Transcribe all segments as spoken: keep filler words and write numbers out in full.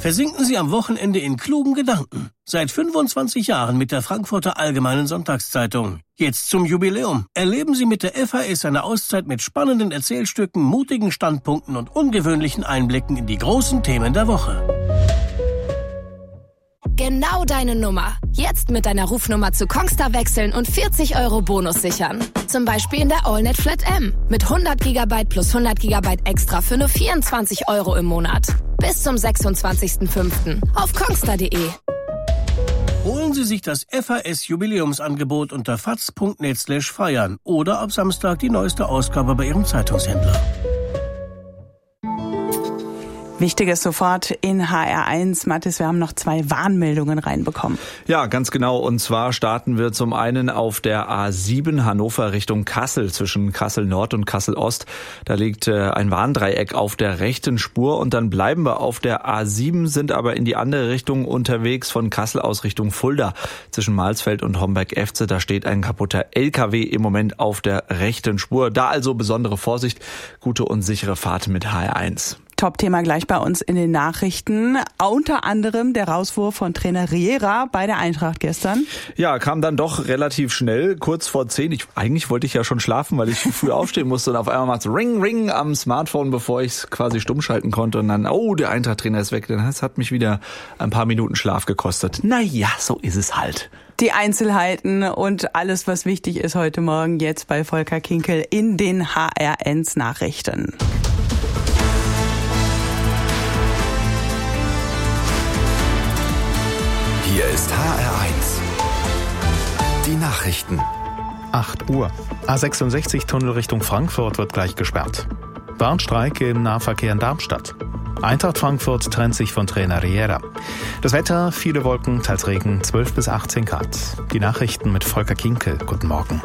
Versinken Sie am Wochenende in klugen Gedanken. Seit fünfundzwanzig Jahren mit der Frankfurter Allgemeinen Sonntagszeitung. Jetzt zum Jubiläum. Erleben Sie mit der F A S eine Auszeit mit spannenden Erzählstücken, mutigen Standpunkten und ungewöhnlichen Einblicken in die großen Themen der Woche. Genau deine Nummer. Jetzt mit deiner Rufnummer zu Kongstar wechseln und vierzig Euro Bonus sichern. Zum Beispiel in der AllNet Flat M. Mit hundert Gigabyte plus hundert Gigabyte extra für nur vierundzwanzig Euro im Monat. Bis zum sechsundzwanzigsten fünften auf kongstar punkt de. Holen Sie sich das F A S-Jubiläumsangebot unter faz punkt net slash feiern oder ab Samstag die neueste Ausgabe bei Ihrem Zeitungshändler. Wichtiges sofort in H R eins. Mathis, wir haben noch zwei Warnmeldungen reinbekommen. Ja, ganz genau. Und zwar starten wir zum einen auf der A sieben Hannover Richtung Kassel, zwischen Kassel Nord und Kassel Ost. Da liegt äh, ein Warndreieck auf der rechten Spur. Und dann bleiben wir auf der A sieben, sind aber in die andere Richtung unterwegs, von Kassel aus Richtung Fulda. Zwischen Mahlsfeld und Homberg-Efze, da steht ein kaputter L K W im Moment auf der rechten Spur. Da also besondere Vorsicht, gute und sichere Fahrt mit H R eins. Top-Thema gleich bei uns in den Nachrichten. Unter anderem der Rauswurf von Trainer Riera bei der Eintracht gestern. Ja, kam dann doch relativ schnell, kurz vor zehn. Ich, eigentlich wollte ich ja schon schlafen, weil ich früh aufstehen musste. Und auf einmal macht's Ring, Ring am Smartphone, bevor ich es quasi stumm schalten konnte. Und dann, oh, der Eintracht-Trainer ist weg. Das hat mich wieder ein paar Minuten Schlaf gekostet. Naja, so ist es halt. Die Einzelheiten und alles, was wichtig ist heute Morgen, jetzt bei Volker Kinkel in den H R eins Nachrichten. Hier ist H R eins. Die Nachrichten. acht Uhr. A sechsundsechzig Tunnel Richtung Frankfurt wird gleich gesperrt. Warnstreik im Nahverkehr in Darmstadt. Eintracht Frankfurt trennt sich von Trainer Riera. Das Wetter, viele Wolken, teils Regen, zwölf bis achtzehn Grad. Die Nachrichten mit Volker Kinkel. Guten Morgen.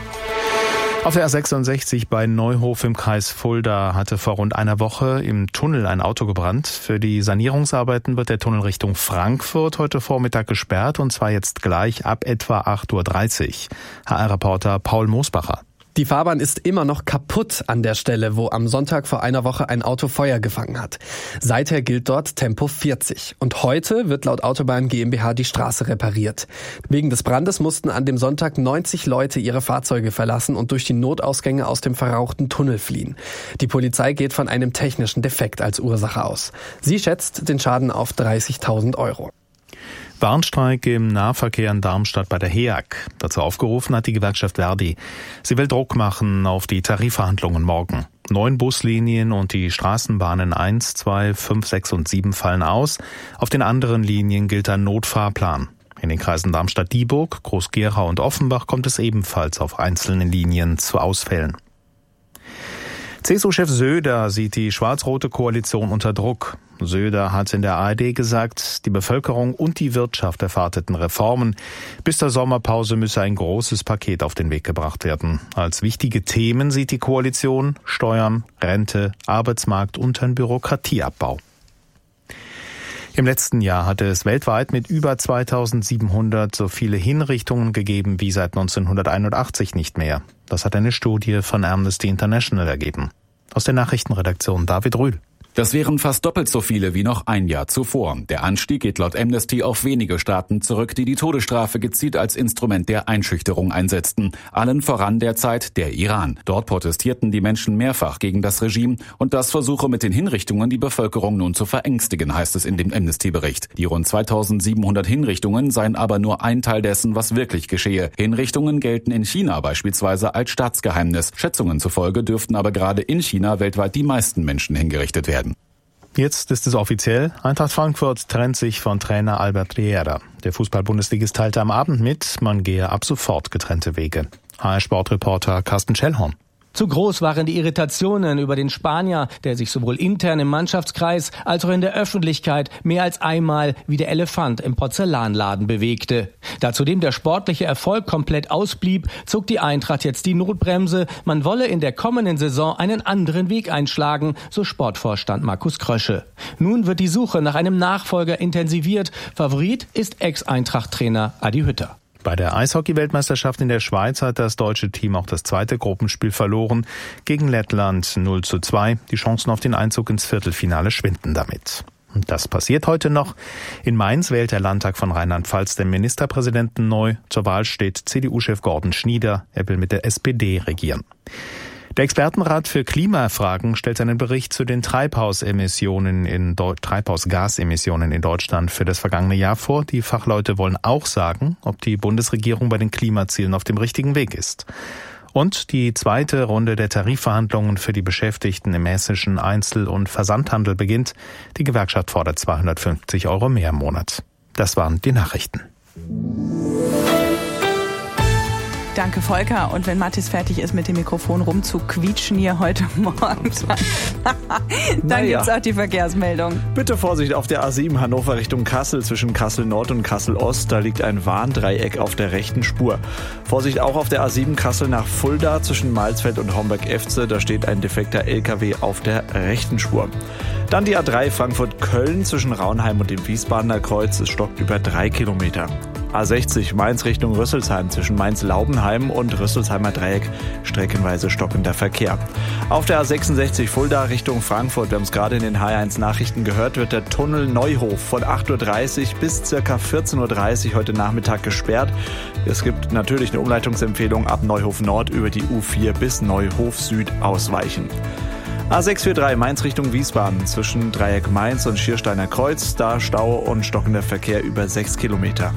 Auf der A sechsundsechzig bei Neuhof im Kreis Fulda hatte vor rund einer Woche im Tunnel ein Auto gebrannt. Für die Sanierungsarbeiten wird der Tunnel Richtung Frankfurt heute Vormittag gesperrt, und zwar jetzt gleich ab etwa acht Uhr dreißig. H R-Reporter Paul Moosbacher. Die Fahrbahn ist immer noch kaputt an der Stelle, wo am Sonntag vor einer Woche ein Auto Feuer gefangen hat. Seither gilt dort Tempo vierzig. Und heute wird laut Autobahn GmbH die Straße repariert. Wegen des Brandes mussten an dem Sonntag neunzig Leute ihre Fahrzeuge verlassen und durch die Notausgänge aus dem verrauchten Tunnel fliehen. Die Polizei geht von einem technischen Defekt als Ursache aus. Sie schätzt den Schaden auf dreißigtausend Euro. Warnstreik im Nahverkehr in Darmstadt bei der H E A G. Dazu aufgerufen hat die Gewerkschaft Verdi. Sie will Druck machen auf die Tarifverhandlungen morgen. Neun Buslinien und die Straßenbahnen eins, zwei, fünf, sechs und sieben fallen aus. Auf den anderen Linien gilt ein Notfahrplan. In den Kreisen Darmstadt-Dieburg, Groß-Gerau und Offenbach kommt es ebenfalls auf einzelnen Linien zu Ausfällen. C S U-Chef Söder sieht die schwarz-rote Koalition unter Druck. Söder hat in der A R D gesagt, die Bevölkerung und die Wirtschaft erwarteten Reformen. Bis zur Sommerpause müsse ein großes Paket auf den Weg gebracht werden. Als wichtige Themen sieht die Koalition Steuern, Rente, Arbeitsmarkt und ein Bürokratieabbau. Im letzten Jahr hatte es weltweit mit über zweitausendsiebenhundert so viele Hinrichtungen gegeben wie seit neunzehnhunderteinundachtzig nicht mehr. Das hat eine Studie von Amnesty International ergeben. Aus der Nachrichtenredaktion David Rühl. Das wären fast doppelt so viele wie noch ein Jahr zuvor. Der Anstieg geht laut Amnesty auf wenige Staaten zurück, die die Todesstrafe gezielt als Instrument der Einschüchterung einsetzten. Allen voran derzeit der Iran. Dort protestierten die Menschen mehrfach gegen das Regime und das versuche mit den Hinrichtungen die Bevölkerung nun zu verängstigen, heißt es in dem Amnesty-Bericht. Die rund zweitausendsiebenhundert Hinrichtungen seien aber nur ein Teil dessen, was wirklich geschehe. Hinrichtungen gelten in China beispielsweise als Staatsgeheimnis. Schätzungen zufolge dürften aber gerade in China weltweit die meisten Menschen hingerichtet werden. Jetzt ist es offiziell. Eintracht Frankfurt trennt sich von Trainer Albert Riera. Der Fußball-Bundesligist teilte am Abend mit, man gehe ab sofort getrennte Wege. H R-Sportreporter Carsten Schellhorn. Zu groß waren die Irritationen über den Spanier, der sich sowohl intern im Mannschaftskreis als auch in der Öffentlichkeit mehr als einmal wie der Elefant im Porzellanladen bewegte. Da zudem der sportliche Erfolg komplett ausblieb, zog die Eintracht jetzt die Notbremse. Man wolle in der kommenden Saison einen anderen Weg einschlagen, so Sportvorstand Markus Krösche. Nun wird die Suche nach einem Nachfolger intensiviert. Favorit ist Ex-Eintracht-Trainer Adi Hütter. Bei der Eishockey-Weltmeisterschaft in der Schweiz hat das deutsche Team auch das zweite Gruppenspiel verloren. Gegen Lettland null zu zwei. Die Chancen auf den Einzug ins Viertelfinale schwinden damit. Das passiert heute noch. In Mainz wählt der Landtag von Rheinland-Pfalz den Ministerpräsidenten neu. Zur Wahl steht C D U-Chef Gordon Schnieder. Er will mit der S P D regieren. Der Expertenrat für Klimafragen stellt seinen Bericht zu den Treibhausemissionen in Deu- Treibhausgasemissionen in Deutschland für das vergangene Jahr vor. Die Fachleute wollen auch sagen, ob die Bundesregierung bei den Klimazielen auf dem richtigen Weg ist. Und die zweite Runde der Tarifverhandlungen für die Beschäftigten im hessischen Einzel- und Versandhandel beginnt. Die Gewerkschaft fordert zweihundertfünfzig Euro mehr im Monat. Das waren die Nachrichten. Danke, Volker. Und wenn Mathis fertig ist, mit dem Mikrofon rumzuquietschen hier heute Morgen, dann naja. gibt's auch die Verkehrsmeldung. Bitte Vorsicht auf der A sieben Hannover Richtung Kassel zwischen Kassel Nord und Kassel Ost. Da liegt ein Warndreieck auf der rechten Spur. Vorsicht auch auf der A sieben Kassel nach Fulda zwischen Malsfeld und Homberg-Efze. Da steht ein defekter L K W auf der rechten Spur. Dann die A drei Frankfurt-Köln zwischen Raunheim und dem Wiesbadener Kreuz. Es stockt über drei Kilometer. A sechzig Mainz Richtung Rüsselsheim zwischen Mainz-Laubenheim und Rüsselsheimer Dreieck streckenweise stockender Verkehr. Auf der A sechsundsechzig Fulda Richtung Frankfurt, wir haben es gerade in den H R eins Nachrichten gehört, wird der Tunnel Neuhof von acht Uhr dreißig bis ca. vierzehn Uhr dreißig heute Nachmittag gesperrt. Es gibt natürlich eine Umleitungsempfehlung ab Neuhof Nord über die U vier bis Neuhof Süd ausweichen. A sechs vier drei Mainz Richtung Wiesbaden zwischen Dreieck Mainz und Schiersteiner Kreuz, da Stau und stockender Verkehr über sechs Kilometer.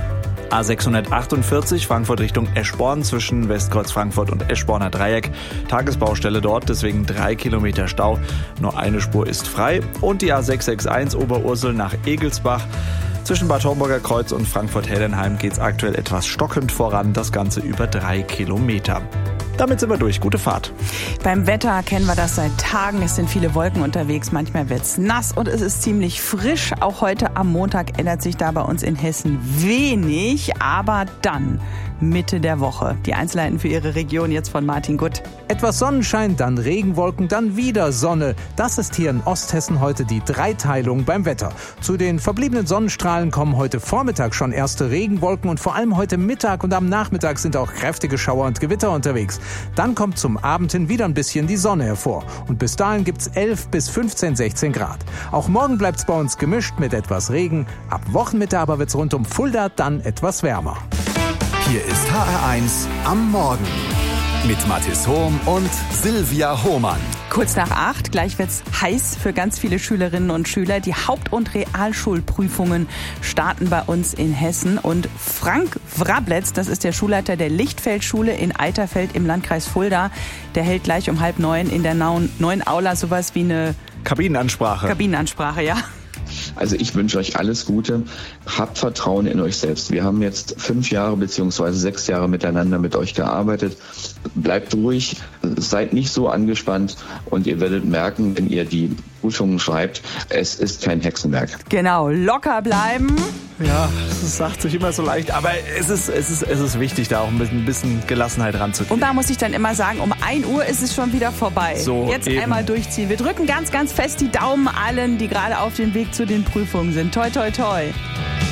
A sechshundertachtundvierzig Frankfurt Richtung Eschborn zwischen Westkreuz Frankfurt und Eschborner Dreieck. Tagesbaustelle dort, deswegen drei Kilometer Stau. Nur eine Spur ist frei. Und die A sechs sechs eins Oberursel nach Egelsbach. Zwischen Bad Homburger Kreuz und Frankfurt-Hellenheim geht es aktuell etwas stockend voran. Das Ganze über drei Kilometer. Damit sind wir durch. Gute Fahrt. Beim Wetter kennen wir das seit Tagen. Es sind viele Wolken unterwegs. Manchmal wird's nass und es ist ziemlich frisch. Auch heute am Montag ändert sich da bei uns in Hessen wenig. Aber dann Mitte der Woche. Die Einzelheiten für Ihre Region jetzt von Martin Gutt. Etwas Sonnenschein, dann Regenwolken, dann wieder Sonne. Das ist hier in Osthessen heute die Dreiteilung beim Wetter. Zu den verbliebenen Sonnenstrahlen kommen heute Vormittag schon erste Regenwolken und vor allem heute Mittag und am Nachmittag sind auch kräftige Schauer und Gewitter unterwegs. Dann kommt zum Abend hin wieder ein bisschen die Sonne hervor. Und bis dahin gibt's elf bis fünfzehn, sechzehn Grad. Auch morgen bleibt's bei uns gemischt mit etwas Regen. Ab Wochenmitte aber wird's rund um Fulda dann etwas wärmer. Hier ist H R eins am Morgen mit Mathis Hohm und Silvia Hohmann. Kurz nach acht, gleich wird's heiß für ganz viele Schülerinnen und Schüler. Die Haupt- und Realschulprüfungen starten bei uns in Hessen. Und Frank Wrabletz, das ist der Schulleiter der Lichtfeldschule in Eiterfeld im Landkreis Fulda, der hält gleich um halb neun in der neuen Aula sowas wie eine Kabinenansprache. Kabinenansprache, ja. Also ich wünsche euch alles Gute. Habt Vertrauen in euch selbst. Wir haben jetzt fünf Jahre beziehungsweise sechs Jahre miteinander mit euch gearbeitet. Bleibt ruhig, seid nicht so angespannt und ihr werdet merken, wenn ihr die Prüfungen schreibt, es ist kein Hexenwerk. Genau, locker bleiben. Ja, das sagt sich immer so leicht, aber es ist, es ist, es ist wichtig, da auch ein bisschen, ein bisschen Gelassenheit ranzugehen. Und da muss ich dann immer sagen, um ein Uhr ist es schon wieder vorbei. So, jetzt eben. Einmal durchziehen. Wir drücken ganz, ganz fest die Daumen allen, die gerade auf dem Weg zu den Prüfungen sind. Toi, toi, toi.